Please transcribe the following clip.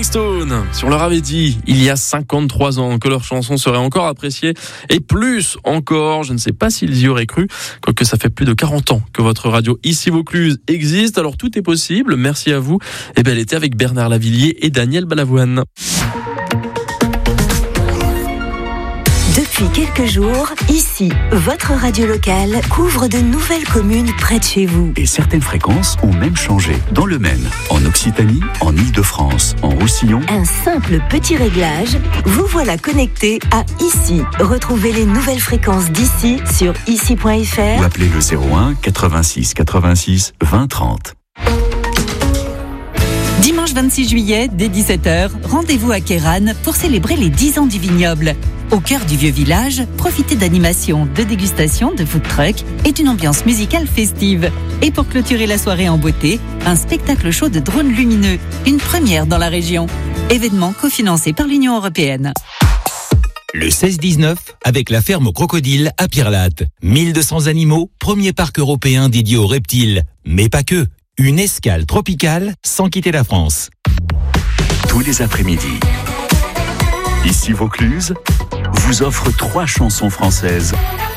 Stones, si on leur avait dit il y a 53 ans que leur chanson serait encore appréciée et plus encore, je ne sais pas s'ils y auraient cru, quoique ça fait plus de 40 ans que votre radio Ici Vaucluse existe, alors tout est possible, merci à vous. Et belle été avec Bernard Lavillier et Daniel Balavoine. Depuis quelques jours, ici, votre radio locale couvre de nouvelles communes près de chez vous. Et certaines fréquences ont même changé. Dans le Maine, en Occitanie, en Île-de-France, en Roussillon. Un simple petit réglage, vous voilà connecté à Ici. Retrouvez les nouvelles fréquences d'ici sur ici.fr Ou appelez le 01 86 86 20 30. Dimanche 26 juillet, dès 17h, rendez-vous à Kéran pour célébrer les 10 ans du vignoble. Au cœur du vieux village, profitez d'animations, de dégustations, de food truck et d'une ambiance musicale festive. Et pour clôturer la soirée en beauté, un spectacle show de drones lumineux, une première dans la région. Événement cofinancé par l'Union européenne. Le 16-19, avec la ferme aux crocodiles à Pirlate. 1200 animaux, premier parc européen dédié aux reptiles. Mais pas que. Une escale tropicale sans quitter la France. Tous les après-midi, Ici Vaucluse vous offre 3 chansons françaises